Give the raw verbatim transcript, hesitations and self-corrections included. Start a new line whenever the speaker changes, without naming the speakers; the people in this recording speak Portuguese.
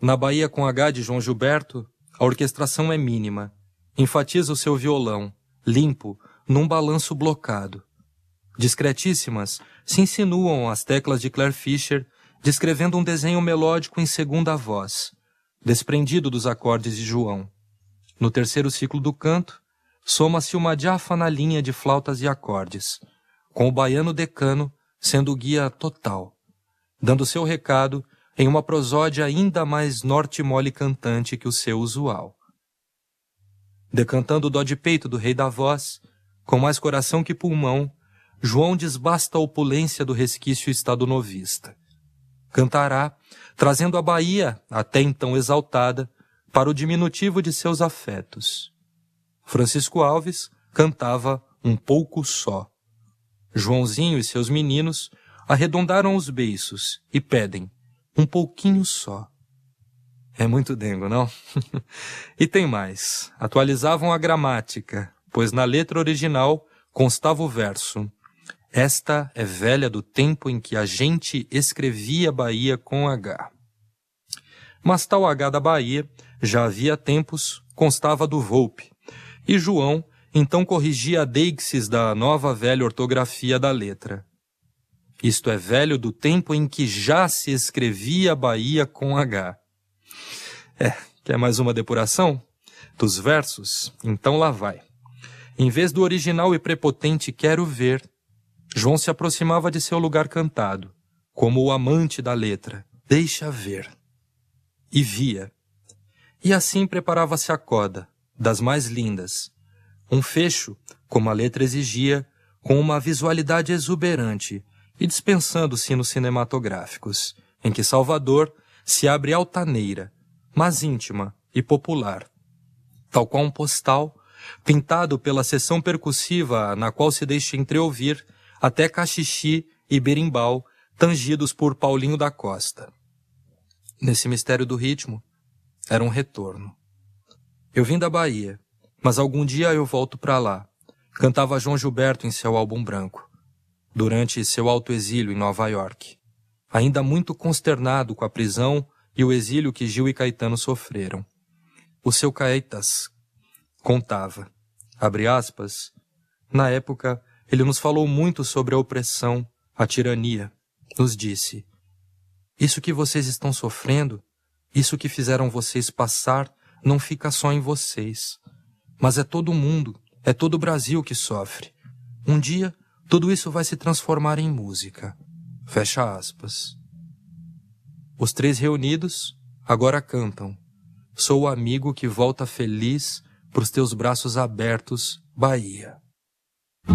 Na Bahia com H de João Gilberto, a orquestração é mínima. Enfatiza o seu violão, limpo, num balanço blocado. Discretíssimas, se insinuam as teclas de Claire Fischer, descrevendo um desenho melódico em segunda voz, desprendido dos acordes de João. No terceiro ciclo do canto, soma-se uma diáfana linha de flautas e acordes, com o baiano decano sendo o guia total, dando seu recado em uma prosódia ainda mais norte-mole cantante que o seu usual. Decantando o dó de peito do rei da voz, com mais coração que pulmão, João desbasta a opulência do resquício estado-novista. Cantará, trazendo a Bahia, até então exaltada, para o diminutivo de seus afetos. Francisco Alves cantava um pouco só. Joãozinho e seus meninos arredondaram os beiços e pedem um pouquinho só. É muito dengo, não? E tem mais. Atualizavam a gramática, pois na letra original constava o verso: esta é velha do tempo em que a gente escrevia Bahia com H. Mas tal H da Bahia, já havia tempos, constava do Volpe, e João então corrigia a deixis da nova velha ortografia da letra. Isto é velho do tempo em que já se escrevia Bahia com H. É, quer mais uma depuração? Dos versos? Então lá vai. Em vez do original e prepotente quero ver, João se aproximava de seu lugar cantado, como o amante da letra, deixa ver. E via. E assim preparava-se a coda, das mais lindas. Um fecho, como a letra exigia, com uma visualidade exuberante e dispensando sinos cinematográficos, em que Salvador se abre altaneira, mas íntima e popular, tal qual um postal, pintado pela seção percussiva na qual se deixa entreouvir até cachixi e berimbau, tangidos por Paulinho da Costa. Nesse mistério do ritmo, era um retorno. Eu vim da Bahia, mas algum dia eu volto para lá, cantava João Gilberto em seu álbum branco, durante seu autoexílio em Nova York, ainda muito consternado com a prisão e o exílio que Gil e Caetano sofreram. O seu Caetas contava, abre aspas, na época ele nos falou muito sobre a opressão, a tirania, nos disse, isso que vocês estão sofrendo, isso que fizeram vocês passar, não fica só em vocês, mas é todo mundo, é todo o Brasil que sofre. Um dia, tudo isso vai se transformar em música. Fecha aspas. Os três reunidos agora cantam. Sou o amigo que volta feliz pros teus braços abertos, Bahia.